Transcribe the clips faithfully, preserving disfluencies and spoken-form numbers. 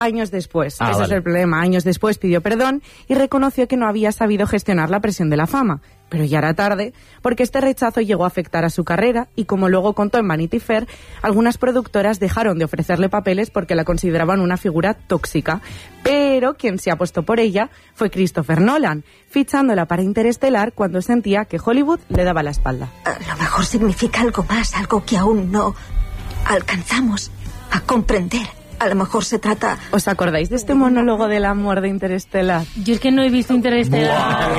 Años después, ah, ese vale. es el problema, años después pidió perdón y reconoció que no había sabido gestionar la presión de la fama. Pero ya era tarde, porque este rechazo llegó a afectar a su carrera y, como luego contó en Vanity Fair, algunas productoras dejaron de ofrecerle papeles porque la consideraban una figura tóxica. Pero quien se apostó por ella fue Christopher Nolan, fichándola para Interestelar cuando sentía que Hollywood le daba la espalda. A lo mejor significa algo más, algo que aún no alcanzamos a comprender. A lo mejor se trata... ¿Os acordáis de este monólogo del amor de Interestelar? Yo es que no he visto Interestelar.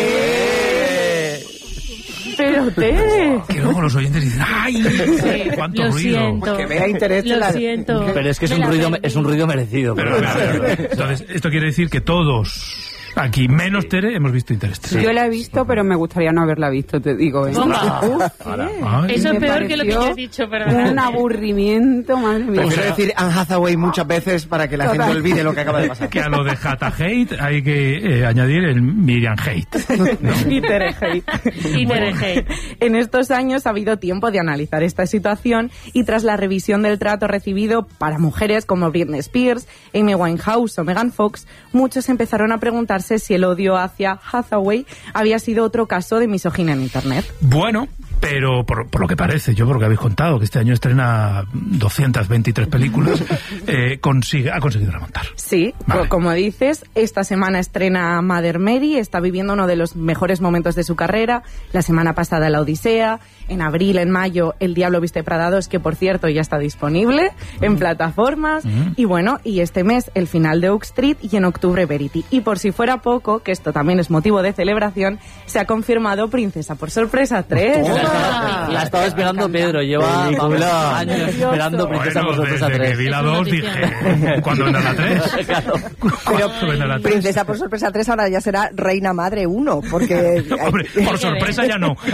Pero te... Que luego los oyentes dicen, ¡ay! Sí, ¡Cuánto lo ruido! siento. Que vea Interestelar. Lo siento. Pero es que es Me un la ruido, perdí. es un ruido merecido. Pero, pero- claro, claro. Entonces, esto quiere decir que todos aquí, menos Tere, hemos visto Interestelar. Yo la he visto, pero me gustaría no haberla visto, te digo. ¿eh? Bomba. Ay, Eso es Me peor que lo que yo pareció he dicho, perdón. Un aburrimiento, madre mía. Prefiero decir Anne Hathaway muchas veces para que la gente Total. olvide lo que acaba de pasar. que a lo de Hata Hate hay que eh, añadir el Miriam Hate. y Tere Hate. Y Tere Hate. En estos años ha habido tiempo de analizar esta situación y tras la revisión del trato recibido para mujeres como Britney Spears, Amy Winehouse o Megan Fox, muchos empezaron a preguntarse si el odio hacia Hathaway había sido otro caso de misoginia en Internet. Bueno, pero por, por lo que parece, yo por lo que habéis contado, que este año estrena doscientas veintitrés películas, eh, consigue, ha conseguido remontar. Sí, Vale. co- como dices, esta semana estrena Mother Mary, está viviendo uno de los mejores momentos de su carrera, la semana pasada La Odisea, en abril, en mayo, El Diablo Viste Prada dos, que por cierto ya está disponible en plataformas, Mm. y bueno, y este mes el final de Oak Street y en octubre Verity. Y por si fuera poco, que esto también es motivo de celebración, se ha confirmado Princesa por Sorpresa tres. La estaba esperando Pedro, lleva Película. años esperando Princesa por Bueno, Sorpresa desde que tres. vi la Es dos noticia. dije, ¿cuándo vendrá la tres? Claro. ¿Cuándo vendrá la tres? Princesa por Sorpresa tres ahora ya será Reina Madre uno, porque... Hombre, por sorpresa ya no.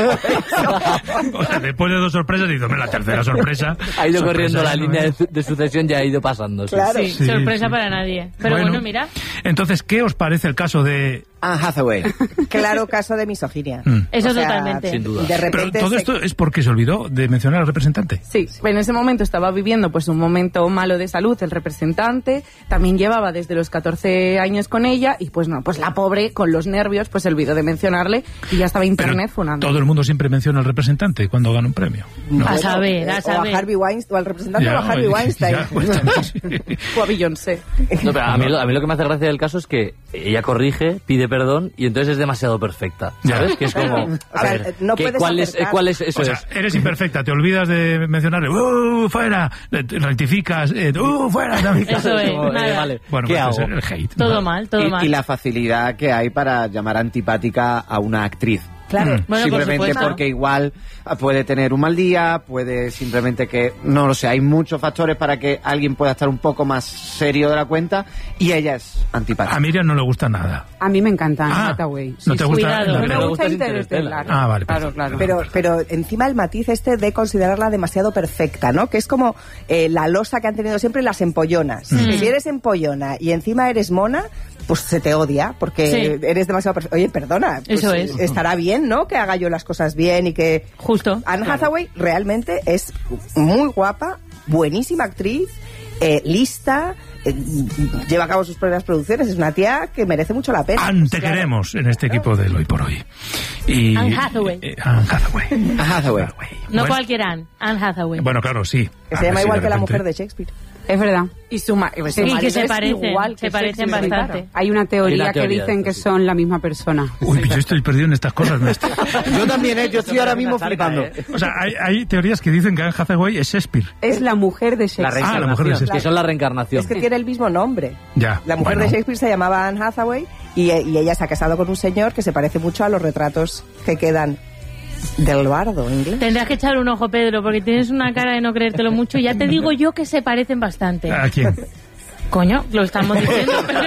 O sea, después de dos sorpresas, digo, hombre, la tercera sorpresa. Ha ido sorpresa corriendo la ya no línea es. de, de sucesión, ya ha ido pasando. Sí. Claro. Sí, Sí, sorpresa sí. para nadie. Pero bueno, mira, Entonces, ¿qué os parece el caso de...? Anne Hathaway. Claro caso de misoginia. Mm. eso O sea, totalmente. sin duda. De Pero repente todo se- esto es porque se olvidó de mencionar al representante. Sí, en ese momento estaba viviendo pues un momento malo de salud el representante, también llevaba desde los catorce años con ella y pues no, pues la pobre con los nervios pues se olvidó de mencionarle y ya estaba internet Pero funando. todo el mundo siempre menciona al representante cuando gana un premio. ¿no? A saber, eh, a o a saber. Harvey Weinstein, o al representante Ya, o a Harvey oye, Weinstein. ya, pues, también, sí. O a Beyoncé. No, pero a mí, lo- a mí lo que me hace gracia del caso es que ella corrige, pide perdón y entonces es demasiado perfecta. ¿Sabes? Ya. Que es como. A sea, ver, no ¿qué- puedes ¿cuál, es, acercar. ¿cuál es eso? O sea, es? eres imperfecta, te olvidas de mencionarle, ¡uh, fuera! Rectificas, eh, ¡uh, fuera! también. Eso es, Como, eh, nada. vale, Bueno, ¿qué pues hago? es el hate. Todo Vale. mal, todo y, mal. y la facilidad que hay para llamar antipática a una actriz. Claro. Mm. Bueno, por simplemente supuesto. porque igual puede tener un mal día, puede simplemente que, no lo sé, hay muchos factores para que alguien pueda estar un poco más serio de la cuenta y ella es antipática. A Miriam no le gusta nada. A mí me encanta Anne Ah, Hathaway. ¿no te gusta? cuidado. la No peli? me gusta gusta es Interestelar. Ah, vale, Claro, perfecto. claro. Pero, pero encima el matiz este de considerarla demasiado perfecta, ¿no? Que es como eh, la losa que han tenido siempre las empollonas. Mm. Si eres empollona y encima eres mona, pues se te odia porque Sí. eres demasiado perfecta. Oye, perdona. Pues, Eso es. Estará bien, ¿no? Que haga yo las cosas bien y que... Justo. Anne Hathaway realmente es muy guapa, buenísima actriz, eh, lista, eh, lleva a cabo sus propias producciones, es una tía que merece mucho la pena. Anne, te Claro. queremos en este equipo del Hoy por Hoy. Y, Anne Hathaway. eh, Anne Hathaway. Anne Hathaway. No Bueno, cualquier Anne, Anne Hathaway. Bueno, claro, sí. Que A se ver llama si igual de que la repente- mujer de Shakespeare. Es verdad. Y su, ma- su Sí, que marido se es parecen, igual que se parecen Shakespeare, bastante. claro. Hay una teoría, Hay una que teoría, dicen que sí. son la misma persona. Uy, yo estoy perdido en estas cosas, maestro. Yo también, ¿eh? Yo estoy ahora mismo flipando. O sea, hay, hay teorías que dicen que Anne Hathaway es Shakespeare. Es la mujer de Shakespeare. Ah, la mujer de Shakespeare. Que son la reencarnación. Es que tiene el mismo nombre. Ya. La mujer bueno. de Shakespeare se llamaba Anne Hathaway y, y ella se ha casado con un señor que se parece mucho a los retratos que quedan del bardo inglés. Tendrás que echar un ojo, Pedro, porque tienes una cara de no creértelo mucho. Ya te digo yo que se parecen bastante. ¿A quién? Coño, lo estamos diciendo. Pero...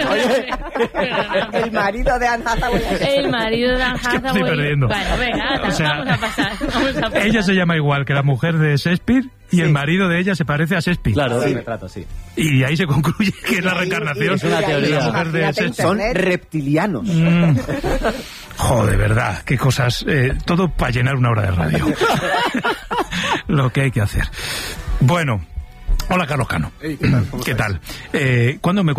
El marido de Anne Hathaway. El marido de Anne Es que me estoy Hathaway. perdiendo. Bueno, venga, anda, O sea, vamos a pasar. Vamos a pasar. Ella se llama igual que la mujer de Shakespeare y el marido de ella se parece a Shakespeare. Claro, Sí. retrato, sí. Y de ahí se concluye que es la reencarnación es una de teoría. la mujer de Imagínate Shakespeare. Son Internet. reptilianos. Mm. Joder, verdad, qué cosas. eh, todo para llenar una hora de radio. Lo que hay que hacer. Bueno, hola Carlos Cano. ¿Qué tal? Eh, ¿Cuándo me